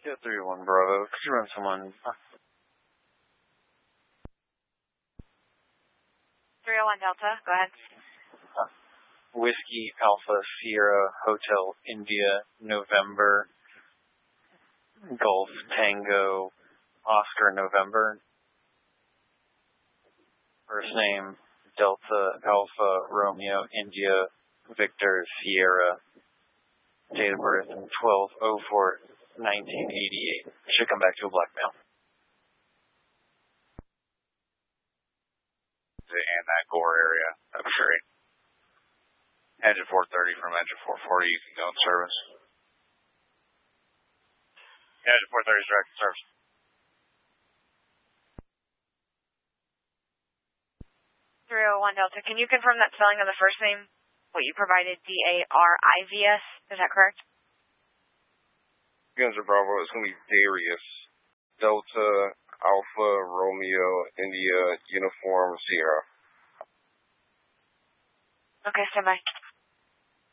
Yeah, 3-1 Bravo. Could you run someone? 301 Delta, go ahead. Whiskey Alpha Sierra Hotel India November Golf Tango Oscar November. First name Delta Alpha Romeo India Victor Sierra. Date of birth in 12/04/1988. Should come back to a black male. In that Gore area, that'd be great. Engine 430 from engine 440, you can go in service. Engine 430 is direct in service. Delta, can you confirm that spelling of the first name? What you provided, Darivs, is that correct? Guns are Bravo, it's going to be Darius. Delta, Alpha, Romeo, India, Uniform, Sierra. Okay, stand by.